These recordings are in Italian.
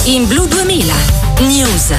In Blu 2000 News.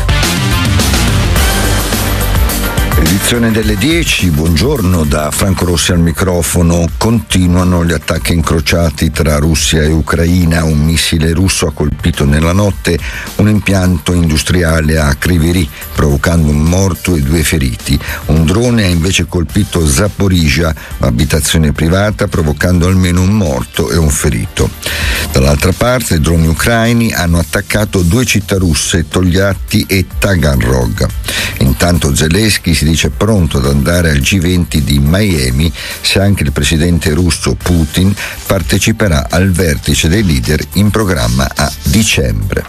Edizione delle 10, buongiorno da Franco Rossi al microfono. Continuano gli attacchi incrociati tra Russia e Ucraina. Un missile russo ha colpito nella notte un impianto industriale a Kryvyi, provocando un morto e 2 feriti. Un drone ha invece colpito Zaporizhzhia, un'abitazione privata, provocando almeno un morto e un ferito. Dall'altra parte, droni ucraini hanno attaccato 2 città russe, Togliatti e Taganrog. Intanto Zelensky si dice pronto ad andare al G20 di Miami se anche il presidente russo Putin parteciperà al vertice dei leader in programma a dicembre.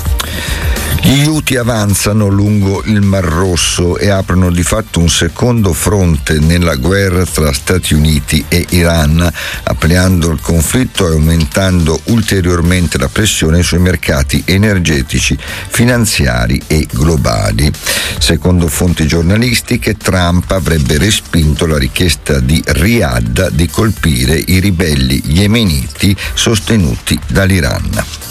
Gli Houthi avanzano lungo il Mar Rosso e aprono di fatto un secondo fronte nella guerra tra Stati Uniti e Iran, ampliando il conflitto e aumentando ulteriormente la pressione sui mercati energetici, finanziari e globali. Secondo fonti giornalistiche, Trump avrebbe respinto la richiesta di Riyadh di colpire i ribelli yemeniti sostenuti dall'Iran.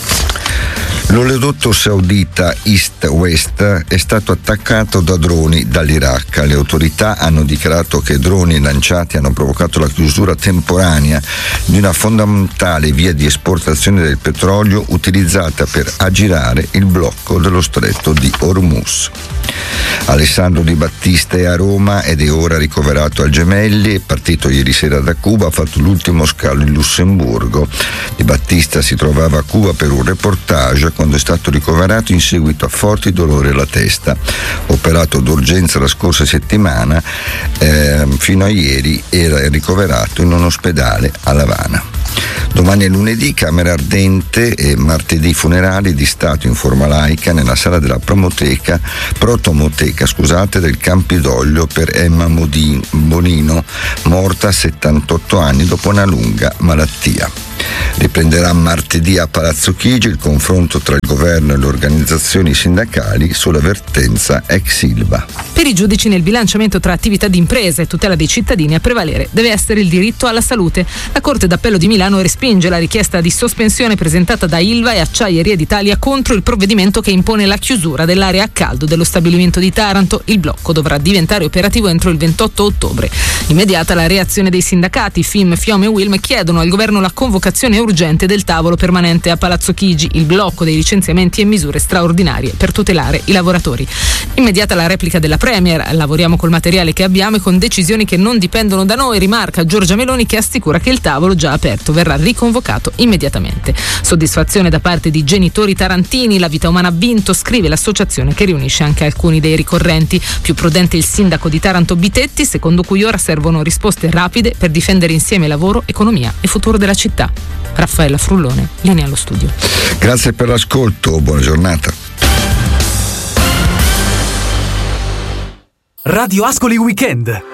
L'oleodotto saudita East-West è stato attaccato da droni dall'Iraq. Le autorità hanno dichiarato che droni lanciati hanno provocato la chiusura temporanea di una fondamentale via di esportazione del petrolio utilizzata per aggirare il blocco dello stretto di Hormuz. Alessandro Di Battista è a Roma ed è ora ricoverato al Gemelli. È partito ieri sera da Cuba, ha fatto l'ultimo scalo in Lussemburgo. Di Battista si trovava a Cuba per un reportage quando è stato ricoverato in seguito a forti dolori alla testa. Operato d'urgenza la scorsa settimana, fino a ieri era ricoverato in un ospedale a L'Avana. Domani è lunedì, camera ardente, e martedì funerali di Stato in forma laica nella sala della protomoteca del Campidoglio per Emma Bonino, morta a 78 anni dopo una lunga malattia. Riprenderà martedì a Palazzo Chigi il confronto tra il governo e le organizzazioni sindacali sulla vertenza ex Ilva. Per i giudici nel bilanciamento tra attività di impresa e tutela dei cittadini a prevalere deve essere il diritto alla salute. La Corte d'Appello di Milano respinge la richiesta di sospensione presentata da Ilva e Acciaierie d'Italia contro il provvedimento che impone la chiusura dell'area a caldo dello stabilimento di Taranto. Il blocco dovrà diventare operativo entro il 28 ottobre. Immediata la reazione dei sindacati. FIM, FIOM e UILM chiedono al governo la convocazione urgente del tavolo permanente a Palazzo Chigi, il blocco dei licenziamenti e misure straordinarie per tutelare i lavoratori. Immediata la replica della Premier: lavoriamo col materiale che abbiamo e con decisioni che non dipendono da noi, rimarca Giorgia Meloni, che assicura che il tavolo già aperto verrà riconvocato immediatamente. Soddisfazione da parte di genitori tarantini, la vita umana ha vinto, scrive l'associazione che riunisce anche alcuni dei ricorrenti. Più prudente il sindaco di Taranto Bitetti, secondo cui ora servono risposte rapide per difendere insieme lavoro, economia e futuro della città. Raffaella Frullone, linea allo studio. Grazie per l'ascolto, buona giornata. Radio Ascoli Weekend.